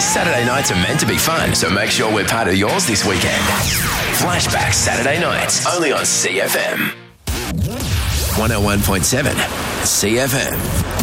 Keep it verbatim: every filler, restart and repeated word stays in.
Saturday nights are meant to be fun, so make sure we're part of yours this weekend. Flashback Saturday nights, only on C F M. one oh one point seven C F M.